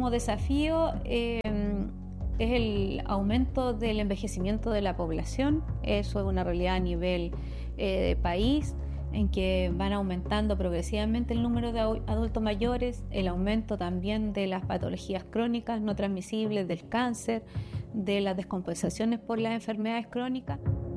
como desafío es el aumento del envejecimiento de la población. Eso es una realidad a nivel de país, en que van aumentando progresivamente el número de adultos mayores, el aumento también de las patologías crónicas no transmisibles, del cáncer, de las descompensaciones por las enfermedades crónicas.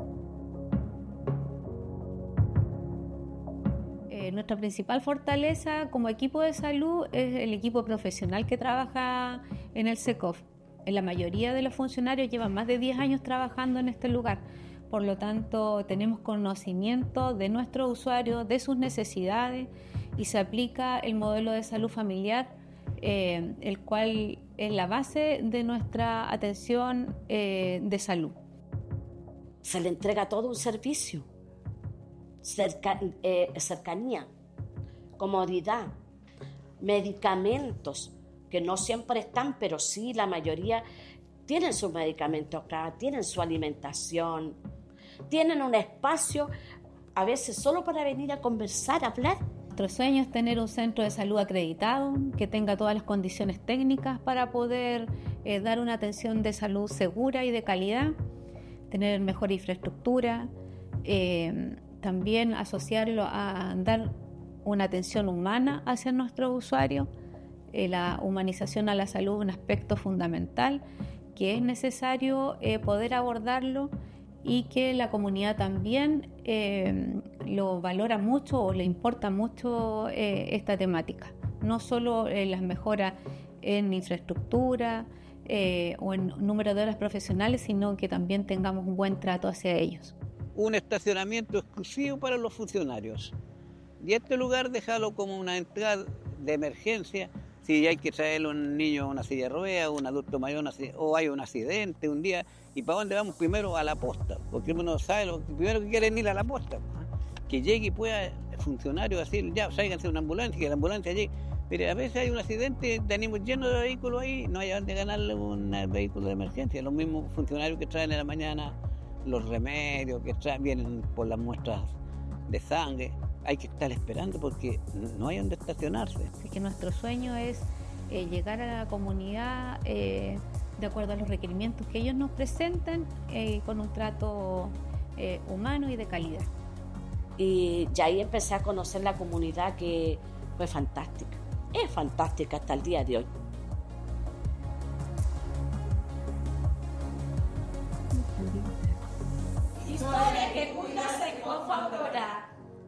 Nuestra principal fortaleza como equipo de salud es el equipo profesional que trabaja en el SECOF. La mayoría de los funcionarios llevan más de 10 años trabajando en este lugar. Por lo tanto, tenemos conocimiento de nuestros usuarios, de sus necesidades, y se aplica el modelo de salud familiar, el cual es la base de nuestra atención de salud. Se le entrega todo un servicio. Cercanía, comodidad, medicamentos que no siempre están, pero sí la mayoría tienen sus medicamentos acá, tienen su alimentación, tienen un espacio a veces solo para venir a conversar, a hablar. Nuestro sueño es tener un centro de salud acreditado, que tenga todas las condiciones técnicas para poder dar una atención de salud segura y de calidad, tener mejor infraestructura, también asociarlo a dar una atención humana hacia nuestros usuarios. La humanización a la salud es un aspecto fundamental que es necesario poder abordarlo, y que la comunidad también lo valora mucho o le importa mucho esta temática. No solo las mejoras en infraestructura o en número de horas profesionales, sino que también tengamos un buen trato hacia ellos. Un estacionamiento exclusivo para los funcionarios. Y este lugar déjalo como una entrada de emergencia, si hay que traer a un niño a una silla de ruedas, un adulto mayor, o hay un accidente un día. ¿Y para dónde vamos? Primero a la posta, porque uno sabe lo primero que quieren ir a la posta. Que llegue y pueda el funcionario decir, ya, sáiganse una ambulancia, que la ambulancia llegue. Pero a veces hay un accidente, tenemos lleno de vehículos ahí, no hay dónde ganarle un vehículo de emergencia. Los mismos funcionarios que traen en la mañana los remedios, que vienen por las muestras de sangre, hay que estar esperando porque no hay donde estacionarse. Así que nuestro sueño es llegar a la comunidad de acuerdo a los requerimientos que ellos nos presentan, con un trato humano y de calidad. Y ahí empecé a conocer la comunidad, que fue fantástica. Es fantástica hasta el día de hoy. Historia que cuida SECOF Aurora.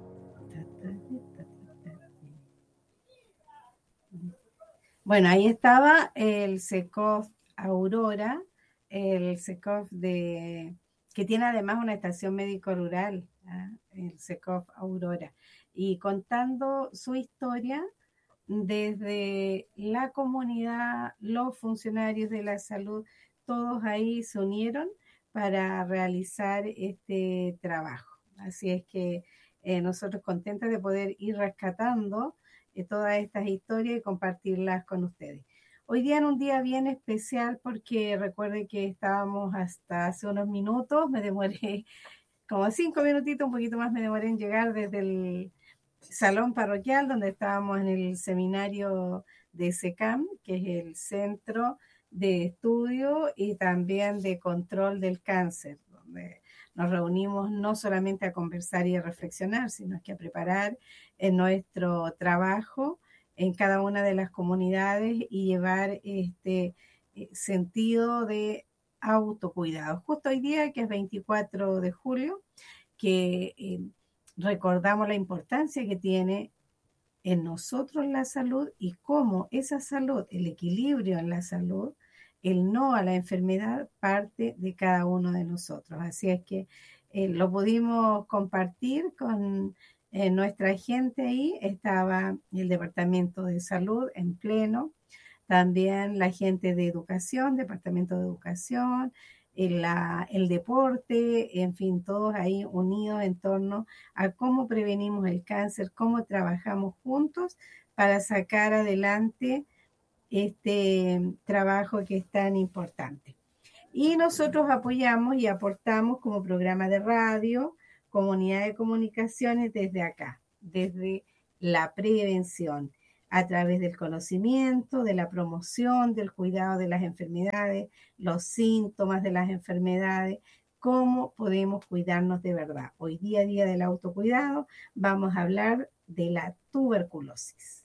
Bueno, ahí estaba el SECOF Aurora, el SECOF que tiene además una estación médico rural, el SECOF Aurora, y contando su historia desde la comunidad, los funcionarios de la salud, todos ahí se unieron para realizar este trabajo. Así es que nosotros contentos de poder ir rescatando todas estas historias y compartirlas con ustedes. Hoy día en un día bien especial, porque recuerden que estábamos hasta hace unos minutos, me demoré como 5 minutitos, un poquito más me demoré en llegar desde el salón parroquial donde estábamos en el seminario de SECAM, que es el Centro de Estudio y también de Control del Cáncer, donde nos reunimos no solamente a conversar y a reflexionar, sino que a preparar nuestro trabajo en cada una de las comunidades y llevar este sentido de autocuidado. Justo hoy día, que es 24 de julio, que recordamos la importancia que tiene en nosotros la salud y cómo esa salud, el equilibrio en la salud, el no a la enfermedad, parte de cada uno de nosotros. Así es que lo pudimos compartir con nuestra gente ahí. Estaba el Departamento de Salud en pleno, también la gente de Educación, Departamento de Educación, el deporte, en fin, todos ahí unidos en torno a cómo prevenimos el cáncer, cómo trabajamos juntos para sacar adelante este trabajo que es tan importante. Y nosotros apoyamos y aportamos como programa de radio, comunidad de comunicaciones desde acá, desde la prevención. a través del conocimiento, de la promoción, del cuidado de las enfermedades, los síntomas de las enfermedades, cómo podemos cuidarnos de verdad. Hoy día del autocuidado, vamos a hablar de la tuberculosis.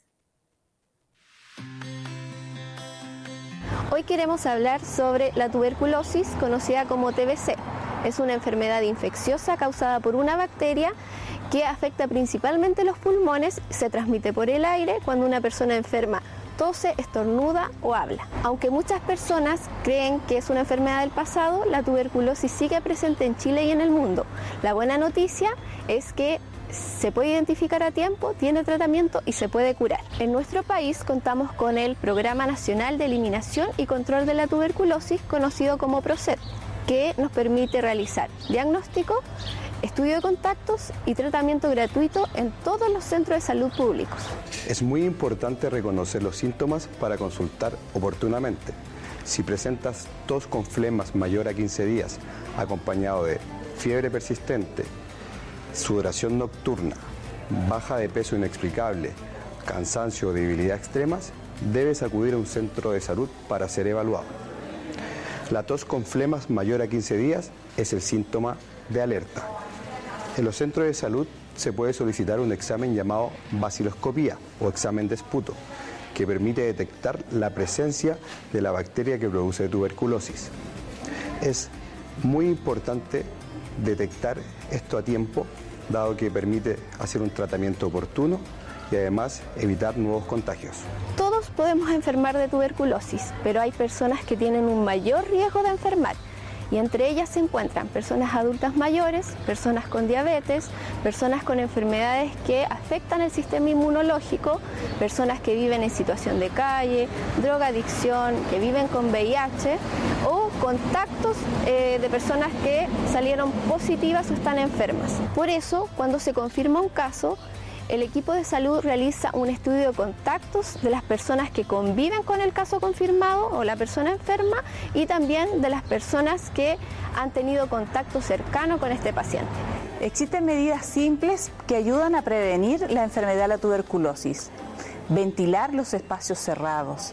Hoy queremos hablar sobre la tuberculosis, conocida como TBC. Es una enfermedad infecciosa causada por una bacteria que afecta principalmente los pulmones, se transmite por el aire cuando una persona enferma tose, estornuda o habla. Aunque muchas personas creen que es una enfermedad del pasado, la tuberculosis sigue presente en Chile y en el mundo. La buena noticia es que se puede identificar a tiempo, tiene tratamiento y se puede curar. En nuestro país contamos con el Programa Nacional de Eliminación y Control de la Tuberculosis, conocido como PROCET, que nos permite realizar diagnóstico, estudio de contactos y tratamiento gratuito en todos los centros de salud públicos. Es muy importante reconocer los síntomas para consultar oportunamente. Si presentas tos con flemas mayor a 15 días, acompañado de fiebre persistente, sudoración nocturna, baja de peso inexplicable, cansancio o debilidad extremas, debes acudir a un centro de salud para ser evaluado. La tos con flemas mayor a 15 días es el síntoma de alerta. En los centros de salud se puede solicitar un examen llamado baciloscopía o examen de esputo, que permite detectar la presencia de la bacteria que produce tuberculosis. Es muy importante detectar esto a tiempo, dado que permite hacer un tratamiento oportuno y además evitar nuevos contagios. Todos podemos enfermar de tuberculosis, pero hay personas que tienen un mayor riesgo de enfermar. Y entre ellas se encuentran personas adultas mayores, personas con diabetes, personas con enfermedades que afectan el sistema inmunológico, personas que viven en situación de calle, drogadicción, que viven con VIH o contactos de personas que salieron positivas o están enfermas. Por eso, cuando se confirma un caso, el equipo de salud realiza un estudio de contactos de las personas que conviven con el caso confirmado o la persona enferma y también de las personas que han tenido contacto cercano con este paciente. Existen medidas simples que ayudan a prevenir la enfermedad de la tuberculosis. Ventilar los espacios cerrados,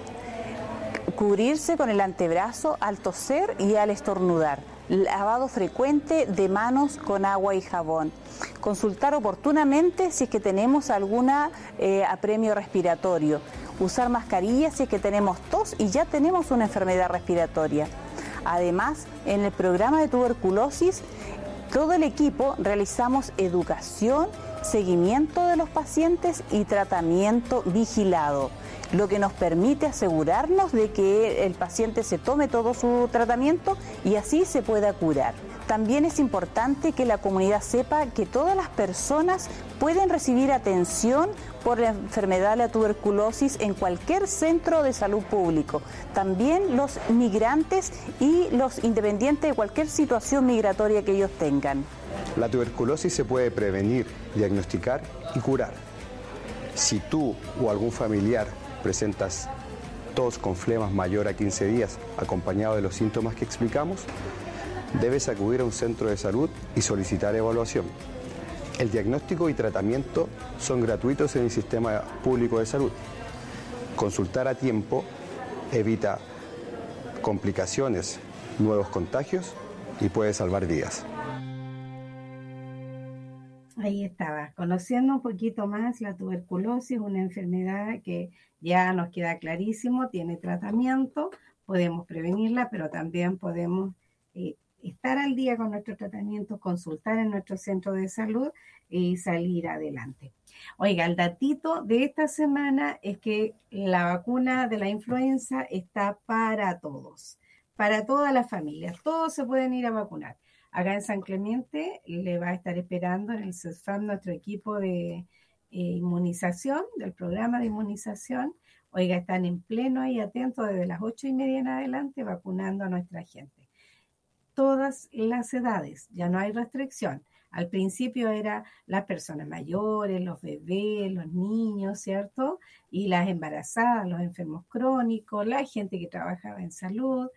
cubrirse con el antebrazo al toser y al estornudar, lavado frecuente de manos con agua y jabón, consultar oportunamente si es que tenemos alguna apremio respiratorio, usar mascarillas si es que tenemos tos y ya tenemos una enfermedad respiratoria. Además, en el programa de tuberculosis, todo el equipo realizamos educación, seguimiento de los pacientes y tratamiento vigilado, lo que nos permite asegurarnos de que el paciente se tome todo su tratamiento y así se pueda curar. También es importante que la comunidad sepa que todas las personas pueden recibir atención por la enfermedad de la tuberculosis en cualquier centro de salud público. También los migrantes y los independientes de cualquier situación migratoria que ellos tengan. La tuberculosis se puede prevenir, diagnosticar y curar. Si tú o algún familiar presentas tos con flemas mayor a 15 días, acompañado de los síntomas que explicamos, debes acudir a un centro de salud y solicitar evaluación. El diagnóstico y tratamiento son gratuitos en el sistema público de salud. Consultar a tiempo evita complicaciones, nuevos contagios y puede salvar vidas. Ahí estaba, conociendo un poquito más la tuberculosis, una enfermedad que ya nos queda clarísimo, tiene tratamiento, podemos prevenirla, pero también podemos estar al día con nuestro tratamiento, consultar en nuestro centro de salud y salir adelante. Oiga, el datito de esta semana es que la vacuna de la influenza está para todos, para todas las familias, todos se pueden ir a vacunar. Acá en San Clemente le va a estar esperando en el CESFAM nuestro equipo de inmunización, del programa de inmunización. Oiga, están en pleno y atentos desde las 8:30 en adelante vacunando a nuestra gente. Todas las edades, ya no hay restricción. Al principio era las personas mayores, los bebés, los niños, ¿cierto? Y las embarazadas, los enfermos crónicos, la gente que trabajaba en salud.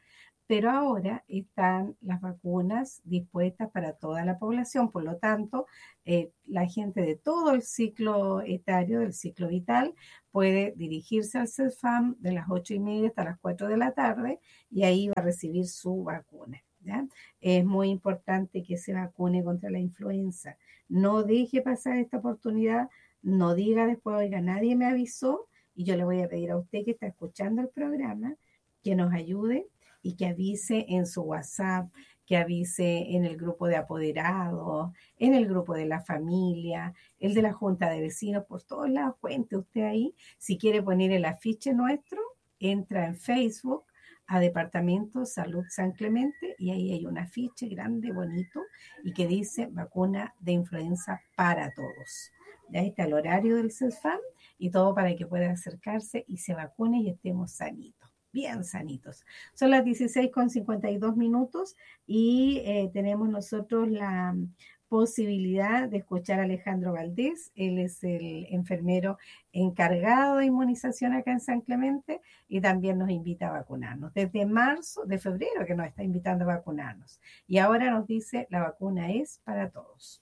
pero ahora están las vacunas dispuestas para toda la población, por lo tanto, la gente de todo el ciclo etario, del ciclo vital, puede dirigirse al CESFAM de las 8:30 hasta las 4 de la tarde y ahí va a recibir su vacuna, ¿ya? Es muy importante que se vacune contra la influenza. No deje pasar esta oportunidad, no diga después, oiga, nadie me avisó, y yo le voy a pedir a usted que está escuchando el programa que nos ayude y que avise en su WhatsApp, que avise en el grupo de apoderados, en el grupo de la familia, el de la junta de vecinos, por todos lados, cuente usted ahí. Si quiere poner el afiche nuestro, entra en Facebook a Departamento Salud San Clemente y ahí hay un afiche grande, bonito, y que dice vacuna de influenza para todos. Ya está el horario del CESFAM y todo para que pueda acercarse y se vacune y estemos sanitos, bien sanitos. Son las 16:52 y tenemos nosotros la posibilidad de escuchar a Alejandro Valdés. Él es el enfermero encargado de inmunización acá en San Clemente y también nos invita a vacunarnos. Desde febrero que nos está invitando a vacunarnos. Y ahora nos dice, la vacuna es para todos.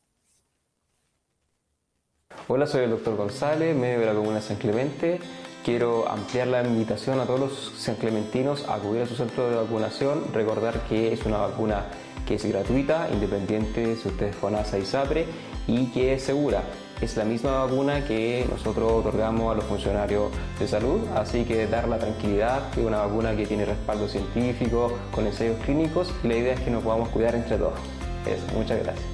Hola, soy el doctor González, médico de la comuna de San Clemente. Quiero ampliar la invitación a todos los sanclementinos a acudir a su centro de vacunación. Recordar que es una vacuna que es gratuita, independiente si usted es FONASA y SAPRE, y que es segura. Es la misma vacuna que nosotros otorgamos a los funcionarios de salud, así que dar la tranquilidad que es una vacuna que tiene respaldo científico, con ensayos clínicos, y la idea es que nos podamos cuidar entre todos. Eso, muchas gracias.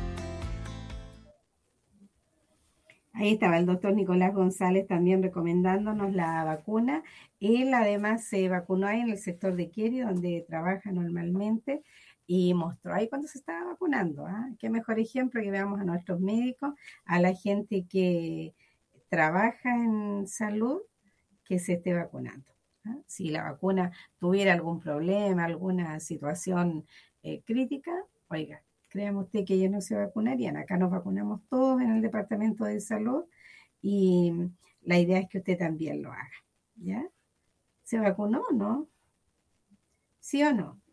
Ahí estaba el doctor Nicolás González también recomendándonos la vacuna. Él además se vacunó ahí en el sector de Queri, donde trabaja normalmente, y mostró ahí cuando se estaba vacunando. Qué mejor ejemplo que veamos a nuestros médicos, a la gente que trabaja en salud, que se esté vacunando. Si la vacuna tuviera algún problema, alguna situación crítica, oiga, créame usted que ellos no se vacunarían. Acá nos vacunamos todos en el Departamento de Salud y la idea es que usted también lo haga, ¿ya? ¿Se vacunó o no? ¿Sí o no?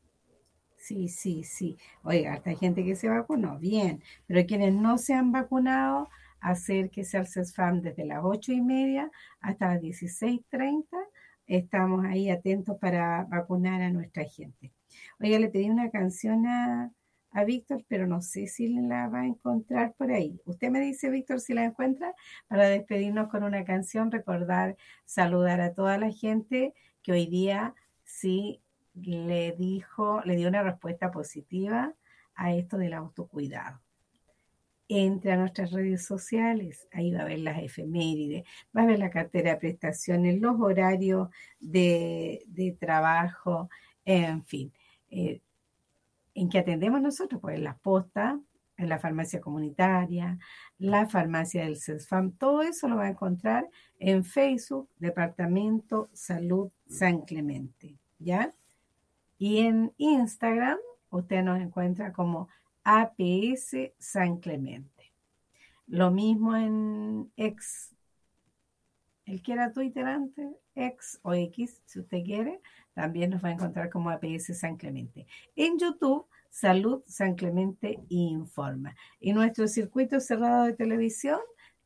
Sí. Oiga, hasta hay gente que se vacunó, bien. Pero quienes no se han vacunado, acérquese al CESFAM desde las 8:30 hasta las 16:30. Estamos ahí atentos para vacunar a nuestra gente. Oiga, le pedí una canción a Víctor, pero no sé si la va a encontrar por ahí. Usted me dice, Víctor, si la encuentra, para despedirnos con una canción, recordar, saludar a toda la gente que hoy día sí le dio una respuesta positiva a esto del autocuidado. Entre a nuestras redes sociales, ahí va a ver las efemérides, va a ver la cartera de prestaciones, los horarios de trabajo, en fin. ¿En qué atendemos nosotros? Pues en las postas, en la farmacia comunitaria, la farmacia del CESFAM, todo eso lo va a encontrar en Facebook, Departamento Salud San Clemente, ¿ya? Y en Instagram, usted nos encuentra como APS San Clemente. Lo mismo en X, el que era Twitter antes, X o X, si usted quiere, también nos va a encontrar como APS San Clemente. En YouTube, Salud San Clemente Informa. Y nuestro circuito cerrado de televisión,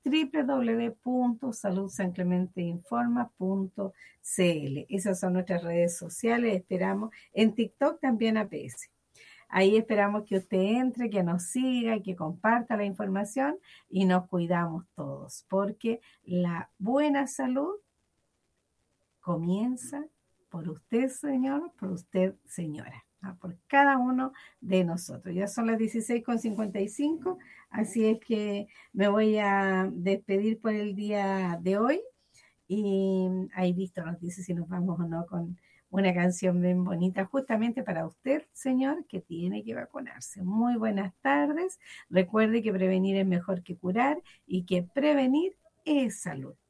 www.saludsanclementeinforma.cl. Esas son nuestras redes sociales. Esperamos en TikTok también APS. Ahí esperamos que usted entre, que nos siga y que comparta la información y nos cuidamos todos, porque la buena salud comienza por usted, señor, por usted, señora, por cada uno de nosotros. Ya son las 16:55, así es que me voy a despedir por el día de hoy y ahí Víctor nos dice si nos vamos o no con una canción bien bonita justamente para usted, señor, que tiene que vacunarse. Muy buenas tardes. Recuerde que prevenir es mejor que curar y que prevenir es salud.